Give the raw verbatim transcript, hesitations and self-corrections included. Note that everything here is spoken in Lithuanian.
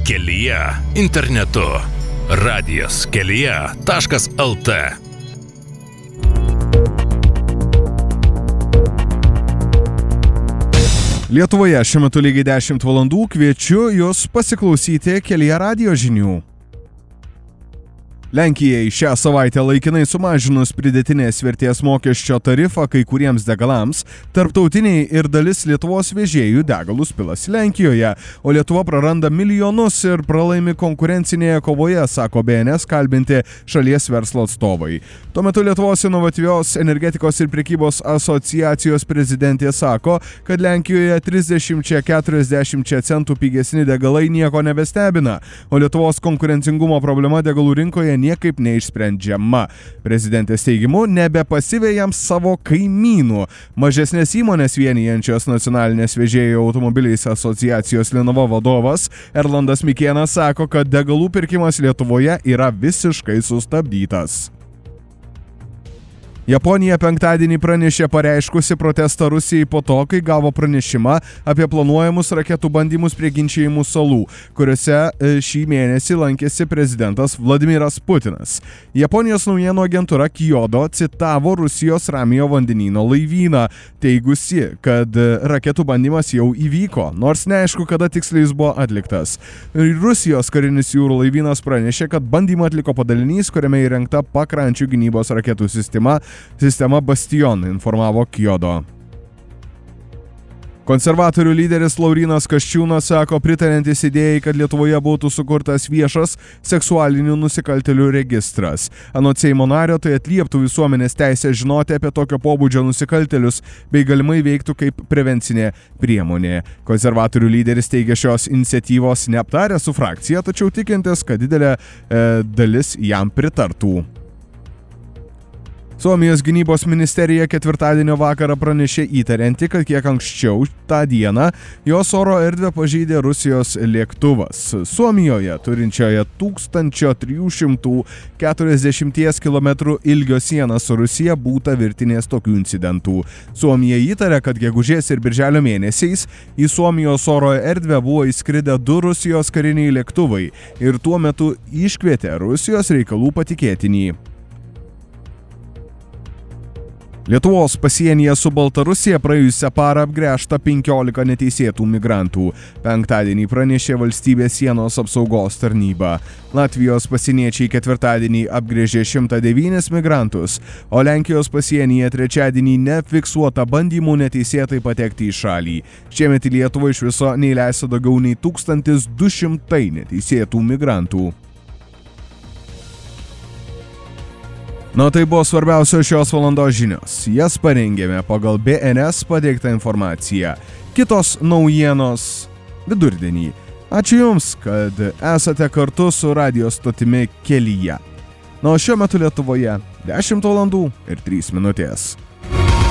kelyje internetu. radijas kelyje taškas lt. Lietuvoje šiuo metu lygiai dešimt valandų, kviečiu jūs pasiklausyti Kelyje radijo žinių. Lenkijai šią savaitę laikinai sumažinus pridėtinės vertės mokesčio tarifą kai kuriems degalams, tarptautiniai ir dalis Lietuvos vežėjų degalus pilasi Lenkijoje, o Lietuva praranda milijonus ir pralaimi konkurencinėje kovoje, sako B N S kalbinti šalies verslo atstovai. Tuo metu Lietuvos inovatyvios energetikos ir prekybos asociacijos prezidentė sako, kad Lenkijoje trisdešimt keturiasdešimt centų pigesni degalai nieko nebestebina, o Lietuvos konkurencingumo problema degalų rinkoje niekaip neišsprendžiama. Prezidentės teigimu, nebepasivė jiems savo kaimynų. Mažesnės įmonės vienijančios nacionalinės vežėjų automobiliais asociacijos Linava vadovas Erlandas Mikėnas sako, kad degalų pirkimas Lietuvoje yra visiškai sustabdytas. Japonija penktadienį pranešė pareiškusi protestą Rusijai po to, kai gavo pranešimą apie planuojamus raketų bandymus prie ginčijimų salų, kuriuose šį mėnesį lankėsi prezidentas Vladimiras Putinas. Japonijos naujienų agentūra Kyodo citavo Rusijos Ramiojo vandenyno laivyną, teigusi, kad raketų bandymas jau įvyko, nors neaišku, kada tiksliai jis buvo atliktas. Rusijos karinis jūrų laivynas pranešė, kad bandymą atliko padalinys, kuriame įrengta pakrančių gynybos raketų sistema Sistema Bastion, informavo Kyodo. Konservatorių lyderis Laurynas Kasčiūnas sako, pritarantis idėjai, kad Lietuvoje būtų sukurtas viešas seksualinių nusikaltėlių registras. Anot Seimo nario, tai atlieptų visuomenės teisę žinoti apie tokio pobūdžio nusikaltėlius bei galimai veiktų kaip prevencinė priemonė. Konservatorių lyderis teigia šios iniciatyvos neaptarę su frakcija, tačiau tikintis, kad didelė e, dalis jam pritartų. Suomijos gynybos ministerija ketvirtadienio vakarą pranešė įtarianti, kad kiek anksčiau tą dieną jos oro erdvę pažeidė Rusijos lėktuvas. Suomijoje, turinčioje tūkstančio trijų šimtų keturiasdešimties kilometrų ilgio sieną su Rusija, būta virtinės tokių incidentų. Suomija įtaria, kad gegužės ir birželio mėnesiais į Suomijos oro erdvę buvo įskridę du Rusijos kariniai lėktuvai ir tuo metu iškvietė Rusijos reikalų patikėtinį. Lietuvos pasienyje su Baltarusija praėjusią parą apgręžta penkiolika neteisėtų migrantų. Penktadienį pranešė valstybės sienos apsaugos tarnyba. Latvijos pasieniečiai ketvirtadienį apgręžė šimtą devynis migrantus, o Lenkijos pasienyje trečiadienį nefiksuota bandymų neteisėtai patekti į šalį. Šiemet į Lietuvą iš viso neįleista daugiau nei tūkstantis du šimtai neteisėtų migrantų. Na, tai buvo svarbiausios šios valandos žinios. Jas parengėme pagal B N S pateiktą informaciją. Kitos naujienos vidurdienį. Ačiū Jums, kad esate kartu su radijo stotimi Kelyje. Na, o šiuo metu Lietuvoje dešimt valandų ir trys minutės.